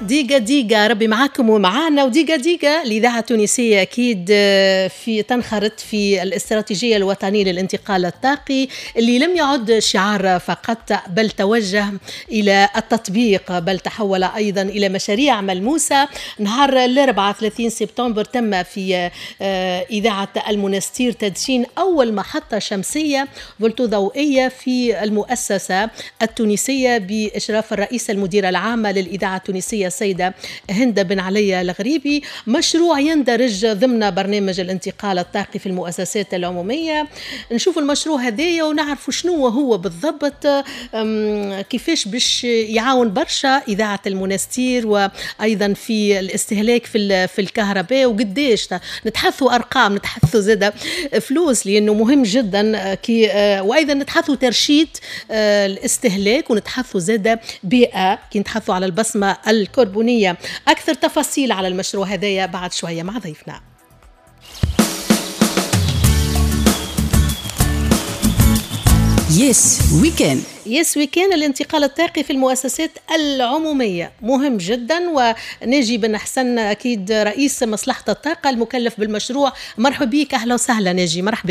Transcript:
ديقة ديقة ربي معاكم ومعانا، وديقة ديقة الإذاعة التونسية أكيد في تنخرط في الاستراتيجية الوطنية للانتقال الطاقي اللي لم يعد شعار فقط، بل توجه إلى التطبيق، بل تحول أيضا إلى مشاريع ملموسة. نهار الأربعاء 30 سبتمبر تم في إذاعة المنستير تدشين أول محطة شمسية فولتو ضوئية في المؤسسة التونسية بإشراف الرئيسة المديرة العامة للإذاعة التونسية السيدة هند بن علي الغريبي. مشروع يندرج ضمن برنامج الانتقال الطاقي في المؤسسات العمومية. نشوف المشروع هذايا ونعرف شنو هو بالضبط، كيفاش باش يعاون برشا إذاعة المنستير وأيضا في الاستهلاك في الكهرباء، وقديش نتحثوا أرقام، نتحثوا زادة فلوس لأنه مهم جدا وأيضا نتحثوا ترشيد الاستهلاك، ونتحثوا زادة بيئة كي نتحثوا على البصمة الكربونية. أكثر تفاصيل على المشروع هذايا بعد شوية مع ضيفنا. يس ويكان الانتقال الطاقي في المؤسسات العمومية مهم جدا، وناجي بن حسن أكيد رئيس مصلحة الطاقة المكلف بالمشروع. مرحبا بك، أهلا وسهلا ناجي، مرحبا.